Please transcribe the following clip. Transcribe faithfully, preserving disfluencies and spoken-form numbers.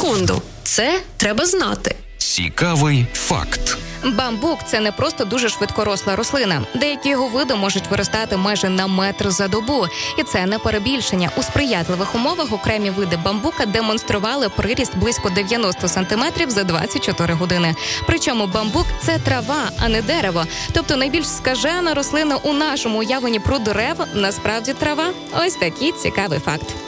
секунду. Це треба знати. Цікавий факт. Бамбук – це не просто дуже швидкоросла рослина. Деякі його види можуть виростати майже на метр за добу. І це не перебільшення. У сприятливих умовах окремі види бамбука демонстрували приріст близько дев'яносто сантиметрів за двадцять чотири години. Причому бамбук – це трава, а не дерево. Тобто найбільш скажена рослина у нашому уявленні про дерева насправді трава. Ось такий цікавий факт.